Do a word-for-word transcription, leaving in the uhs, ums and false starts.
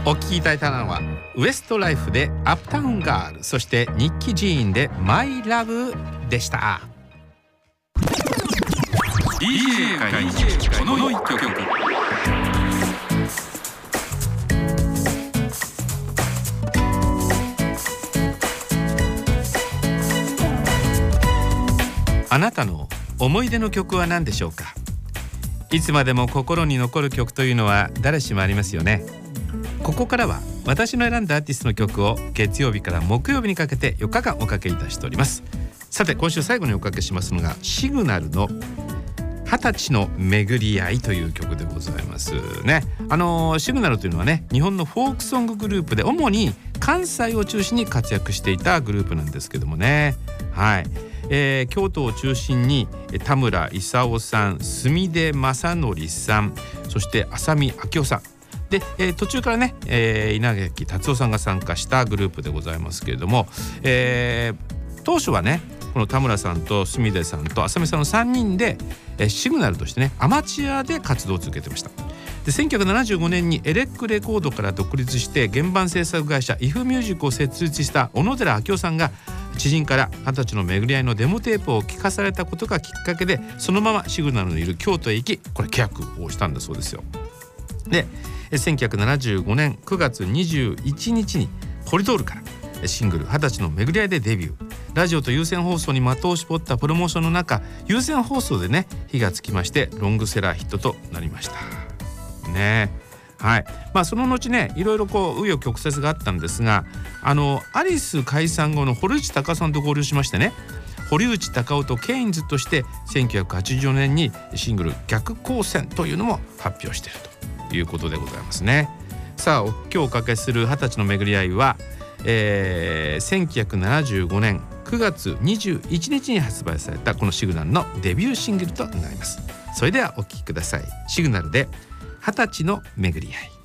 お聴きいただいたのはウエストライフでアップタウンガール、そしてニッキ・ジーンでマイラブでした。 ディージェー 界にこの一曲。 あなたの思い出の曲は何でしょうか。いつまでも心に残る曲というのは誰しもありますよね。ここからは私の選んだアーティストの曲を月曜日から木曜日にかけてよっかかんおかけいたしております。さて今週最後におかけしますのがシグナルの二十歳の巡り合いという曲でございますね。あのシグナルというのはね、日本のフォークソンググループで主に関西を中心に活躍していたグループなんですけどもね。はい、えー、京都を中心に田村勲さん、住出正則さん、そして浅見明夫さんで、えー、途中からね、えー、稲垣達夫さんが参加したグループでございますけれども、えー、当初はねこの田村さんと住出さんと浅見さんのさんにんで、えー、シグナルとしてねアマチュアで活動を続けてました。でせんきゅうひゃくななじゅうごねんにエレックレコードから独立して原版制作会社イフミュージックを設立した小野寺明夫さんが知人から二十歳の巡り合いのデモテープを聞かされたことがきっかけで、そのままシグナルのいる京都へ行き、これ契約をしたんだそうですよ。でせんきゅうひゃくななじゅうごねんくがつにじゅういちにちにポリドールからシングル二十歳の巡り合いでデビュー。ラジオと有線放送に的を絞ったプロモーションの中、有線放送でね火がつきましてロングセラーヒットとなりましたね。はい、まあその後ねいろいろこう紆余曲折があったんですが、あのアリス解散後の堀内孝さんと合流しましてね、堀内孝雄とケインズとしてせんきゅうひゃくはちじゅうよねんにシングル逆光線というのも発表しているということでございますね。さあ今日おかけする二十歳の巡り合いは、えー、せんきゅうひゃくななじゅうごねんくがつにじゅういちにちに発売されたこのシグナルのデビューシングルとなります。それではお聴きください。シグナルで二十歳の巡り合い。